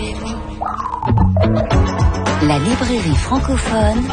La librairie francophone,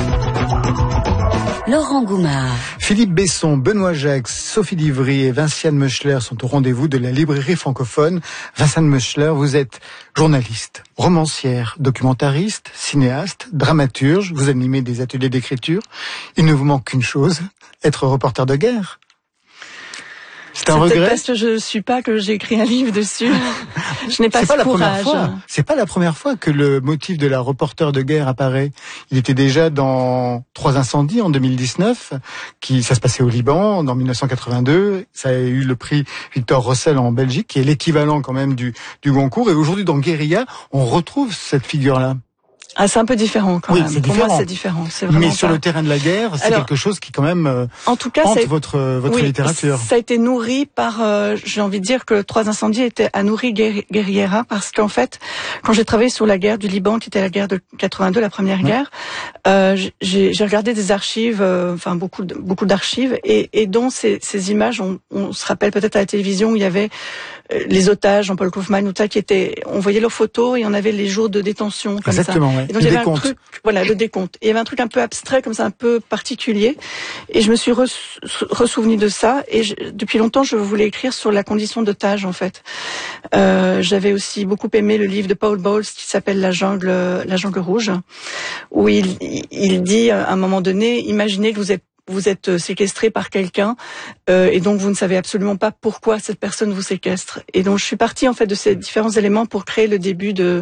Laurent Goumard. Philippe Besson, Benoît Jacques, Sophie Divry et Vinciane Meuchler sont au rendez-vous de la librairie francophone. Vinciane Meuchler, vous êtes journaliste, romancière, documentariste, cinéaste, dramaturge, vous animez des ateliers d'écriture. Il ne vous manque qu'une chose, être reporter de guerre. C'est un regret. Parce que je suis pas que j'ai écrit un livre dessus. Je n'ai pas ce courage. C'est pas la première fois que le motif de la reporter de guerre apparaît. Il était déjà dans 3 incendies en 2019, ça se passait au Liban, en 1982. Ça a eu le prix Victor Rossel en Belgique, qui est l'équivalent quand même du Goncourt. Et aujourd'hui, dans Guérilla, on retrouve cette figure-là. Ah, c'est un peu différent quand même. Pour moi, c'est différent. C'est vraiment mais sur le terrain de la guerre, c'est quelque chose qui quand même en tout cas, hante votre littérature. Ça a été nourri par, j'ai envie de dire que 3 incendies a nourri Guerriera, parce qu'en fait, quand j'ai travaillé sur la guerre du Liban, qui était la guerre de 82, la première guerre, j'ai regardé des archives, beaucoup d'archives, et dont ces images, on se rappelle peut-être à la télévision où il y avait les otages, Jean-Paul Kaufmann, on voyait leurs photos et on avait les jours de détention comme Exactement, ça. Ouais. Et donc il y avait un truc, le décompte. Et il y avait un truc un peu abstrait comme ça, un peu particulier. Et je me suis ressouvenu de ça. Et depuis longtemps, je voulais écrire sur la condition d'otage en fait. J'avais aussi beaucoup aimé le livre de Paul Bowles qui s'appelle La jungle rouge, où il dit à un moment donné, imaginez que vous êtes séquestré par quelqu'un et donc vous ne savez absolument pas pourquoi cette personne vous séquestre. Et donc je suis partie en fait de ces différents éléments pour créer le début de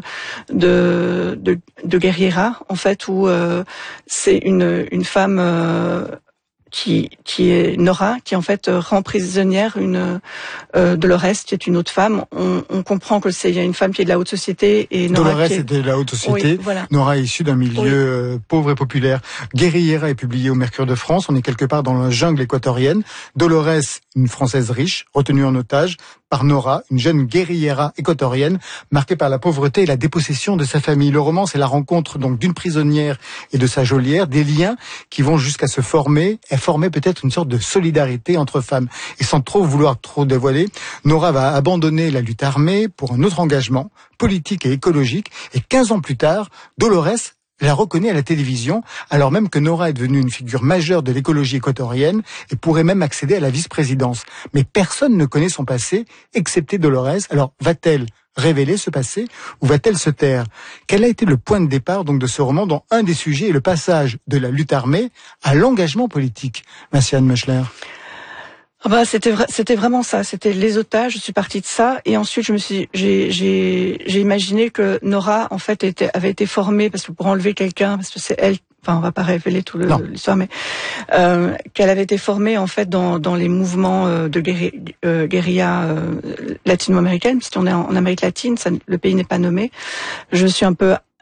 Guerriera, en fait, où c'est une femme qui est Nora, qui en fait rend prisonnière Dolores, qui est une autre femme. On comprend que il y a une femme qui est de la haute société et Nora Dolores était de la haute société. Oui, voilà. Nora est issue d'un milieu pauvre et populaire. Guerriera est publié au Mercure de France. On est quelque part dans la jungle équatorienne. Dolores, une Française riche, retenue en otage par Nora, une jeune guerriera équatorienne, marquée par la pauvreté et la dépossession de sa famille. Le roman, c'est la rencontre donc d'une prisonnière et de sa geôlière, des liens qui vont jusqu'à se former et former peut-être une sorte de solidarité entre femmes. Et sans vouloir trop dévoiler, Nora va abandonner la lutte armée pour un autre engagement politique et écologique. Et 15 ans plus tard, Dolores la reconnaît à la télévision, alors même que Nora est devenue une figure majeure de l'écologie équatorienne et pourrait même accéder à la vice-présidence. Mais personne ne connaît son passé, excepté Dolores. Alors, va-t-elle révéler ce passé ou va-t-elle se taire? Quel a été le point de départ donc de ce roman dont un des sujets est le passage de la lutte armée à l'engagement politique? Vinciane Meuchler. C'était vraiment ça. C'était les otages. Je suis partie de ça et ensuite j'ai imaginé que Nora en fait avait été formée parce que pour enlever quelqu'un, parce que c'est elle. Enfin, on va pas révéler tout l'histoire, mais qu'elle avait été formée en fait dans les mouvements de guérilla latino-américaine, puisqu'on est en Amérique latine, le pays n'est pas nommé. Je suis un peu